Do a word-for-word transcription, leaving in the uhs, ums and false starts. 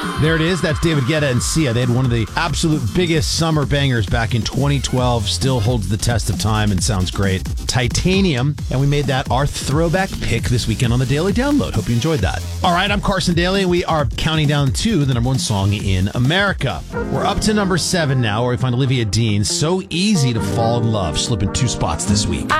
There it is. That's David Guetta and Sia. They had one of the absolute biggest summer bangers back in twenty twelve. Still holds the test of time and sounds great. Titanium. And we made that our throwback pick this weekend on the Daily Download. Hope you enjoyed that. All right, I'm Carson Daly, and we are counting down to the number one song in America. We're up to number seven now, where we find Olivia Dean. So Easy to Fall in Love, slipping two spots this week.